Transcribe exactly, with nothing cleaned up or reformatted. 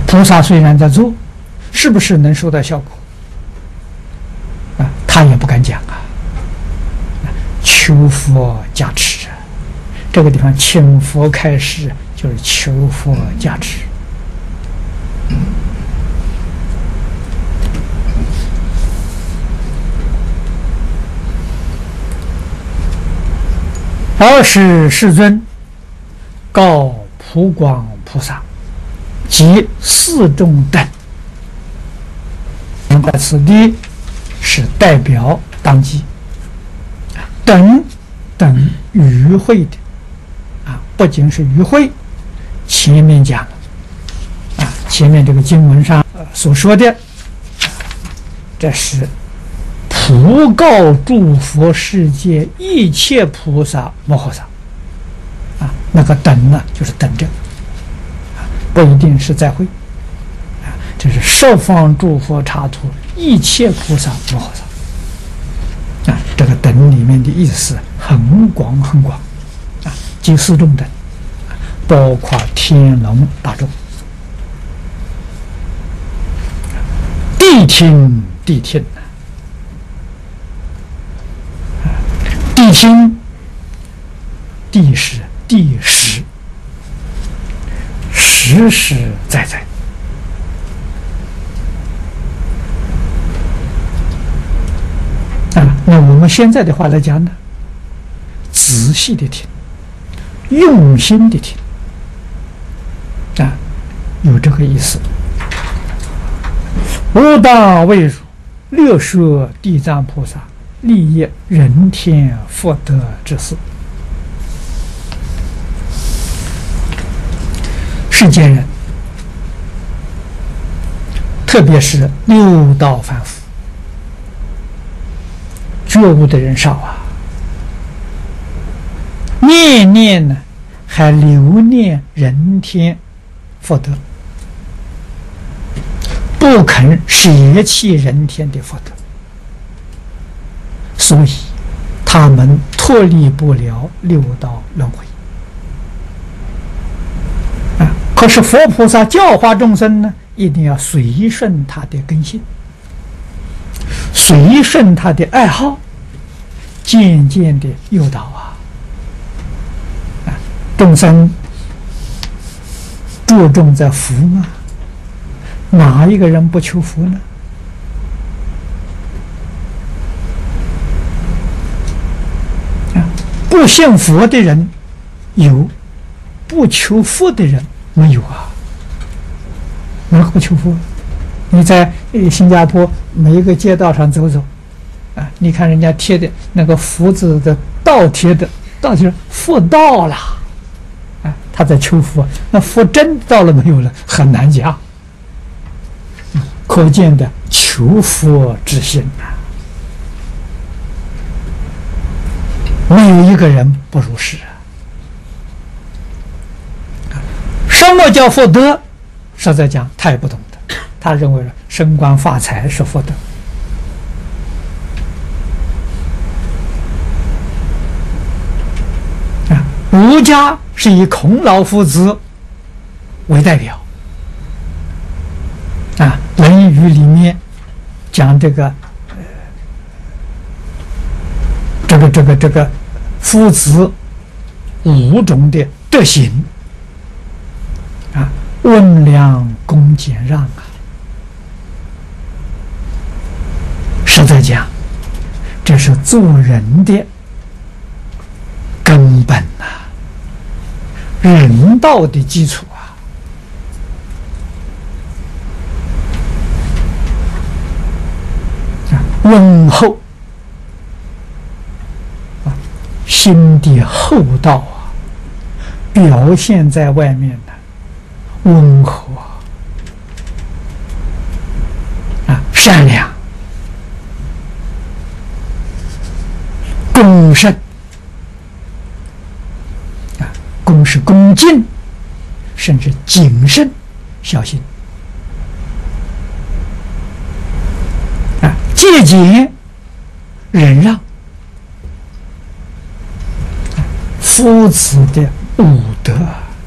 菩萨虽然在做，是不是能收到效果啊？他也不敢讲啊。求佛加持啊，这个地方请佛开示就是求佛加持。二是世尊告普光菩萨及四众等，在此地是代表当机。等等与会的啊，不仅是与会，前面讲了啊，前面这个经文上所说的，这是普告诸佛世界一切菩萨摩诃萨啊，那个等呢，就是等着啊，不一定是在会啊，这是十方诸佛刹土一切菩萨摩诃萨。啊，这个等里面的意思很广很广，啊，即四众等，包括天龙大众，谛听谛听，谛听，谛是谛实，实实在在。啊，那我们现在的话来讲呢，仔细的听，用心的听，啊，有这个意思。吾当为汝略说地藏菩萨利益人天福德之事。世间人，特别是六道凡夫，觉悟的人少啊，念念呢还留念人天福德，不肯舍弃人天的福德，所以他们脱离不了六道轮回啊。可是佛菩萨教化众生呢，一定要随顺他的根性，随顺他的爱好，渐渐的诱导啊，啊，众生注重在福啊，哪一个人不求福呢？啊，不信佛的人有，不求福的人没有啊。哪个不求福？你在新加坡每一个街道上走走，啊，你看人家贴的那个福字的倒贴的，倒贴福到了，啊，他在求福，那福真到了没有了？很难讲。可见的求福之心啊，没有一个人不如是啊。什么叫福德？实在讲，他也不懂得。他认为升官发财是福德。啊，儒家是以孔老夫子为代表。啊，《论语》里面讲这个，呃、这个这个这个夫子五种的德行，啊，温良恭俭让啊，实在讲，这是做人的根本呐、啊，人道的基础。温厚啊，心地厚道啊，表现在外面的温和啊，善良、恭慎啊，恭是恭敬，甚至谨慎、小心。节俭、忍让，夫子的五德。